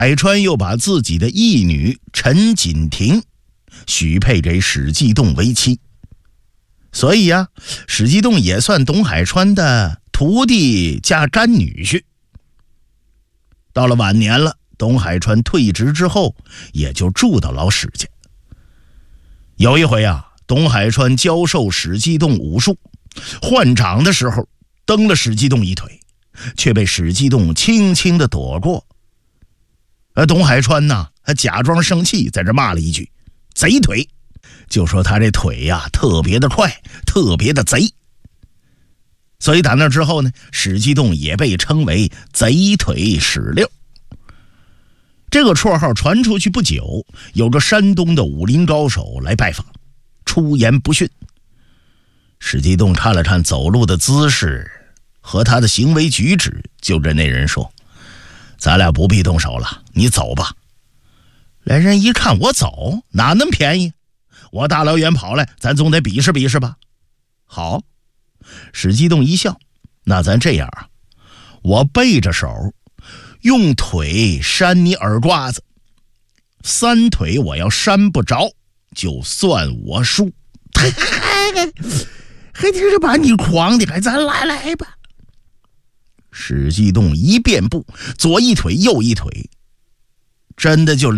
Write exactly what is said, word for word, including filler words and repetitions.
海川又把自己的义女陈锦婷许配给史继栋为妻，所以呀、啊，史继栋也算董海川的徒弟加干女婿。到了晚年了，董海川退职之后，也就住到老史家。有一回啊，董海川教授史继栋武术，换掌的时候蹬了史继栋一腿，却被史继栋轻轻地躲过。而董海川呢，还假装生气，在这骂了一句贼腿，就说他这腿呀、啊、特别的快，特别的贼。所以打那之后呢，史继栋也被称为贼腿史六。这个绰号传出去不久，有个山东的武林高手来拜访，出言不逊。史继栋看了看走路的姿势和他的行为举止，就跟那人说，咱俩不必动手了，你走吧。来人一看，我走哪那么便宜，我大老远跑来，咱总得比试比试吧。好，史继栋一笑，那咱这样啊，我背着手用腿扇你耳刮子，三腿我要扇不着，就算我输。还听着把你狂的，还咱来来吧。史继栋一变步，左一腿右一腿，真的就